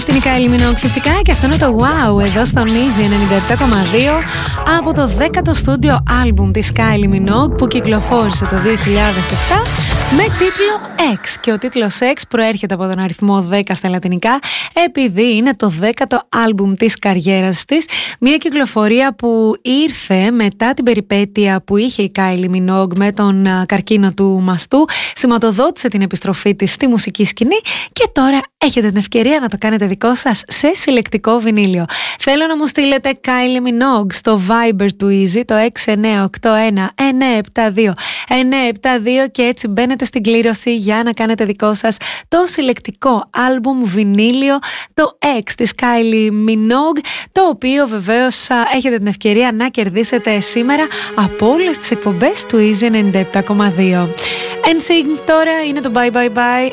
Αυτή είναι η Kylie Minogue φυσικά και αυτό είναι το Wow εδώ στον Easy 97,2 από το 10ο στούντιο άλμπουμ της Kylie Minogue που κυκλοφόρησε το 2007 με τίτλο X, και ο τίτλος X προέρχεται από τον αριθμό 10 στα λατινικά επειδή είναι το 10ο άλμπουμ της καριέρας της, μια κυκλοφορία που ήρθε μετά την περιπέτεια που είχε η Kylie Minogue με τον καρκίνο του μαστού, σηματοδότησε την επιστροφή της στη μουσική σκηνή και τώρα έχετε την ευκαιρία να το κάνετε δικό σας σε συλλεκτικό βινίλιο. Θέλω να μου στείλετε Kylie Minogue στο Viber του Easy, το 6981 972 972, και έτσι μπαίνετε στην κλήρωση για να κάνετε δικό σας το συλλεκτικό άλμπουμ βινίλιο, το X της Kylie Minogue, το οποίο βεβαίως έχετε την ευκαιρία να κερδίσετε σήμερα από όλες τις εκπομπές του Easy 97,2. NSYNC τώρα είναι το Bye Bye Bye.